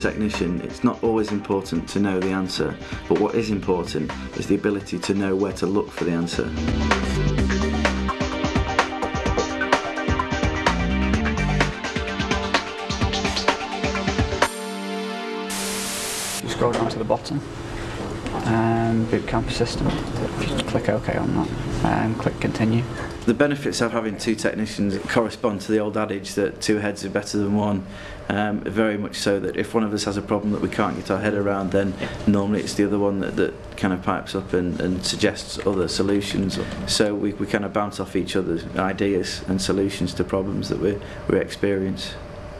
Technician, it's not always important to know the answer, but what is important is the ability to know where to look for the answer. You scroll down to the bottom, boot camp system, just click OK on that and click continue. The benefits of having two technicians correspond to the old adage that two heads are better than one. Very much so that if one of us has a problem that we can't get our head around, then normally it's the other one that kind of pipes up and suggests other solutions. So we kind of bounce off each other's ideas and solutions to problems that we experience.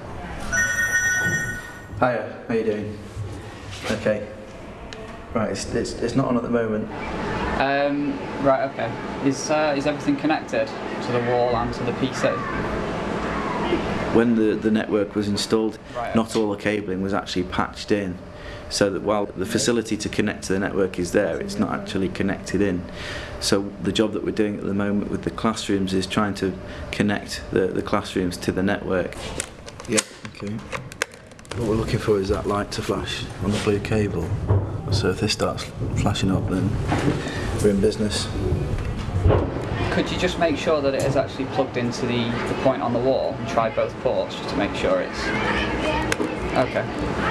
Hiya, how you doing? Okay. Right, it's not on at the moment. Right, okay. Is everything connected to the wall and to the PC? When the network was installed, Right, not all the cabling was actually patched in, so that while the facility to connect to the network is there, it's not actually connected in. So the job that we're doing at the moment with the classrooms is trying to connect the classrooms to the network. Yep, okay. What we're looking for is that light to flash on the blue cable. So if this starts flashing up, then we're in business. Could you just make sure that it is actually plugged into the point on the wall and try both ports just to make sure it's... Okay.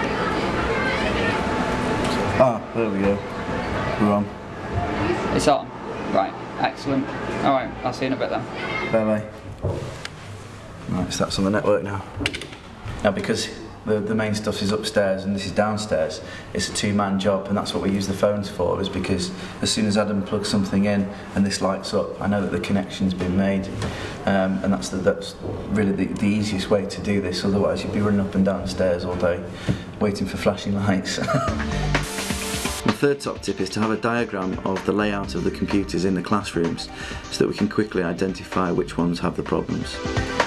Ah, there we go. We're on. It's on? Right, excellent. Alright, I'll see you in a bit then. Bye bye. Right, so that's on the network now. Now because the main stuff is upstairs and this is downstairs, it's a two-man job, and that's what we use the phones for, is because as soon as Adam plugs something in and this lights up, I know that the connection's been made, and that's really the easiest way to do this. Otherwise you'd be running up and down the stairs all day waiting for flashing lights. The third top tip is to have a diagram of the layout of the computers in the classrooms so that we can quickly identify which ones have the problems.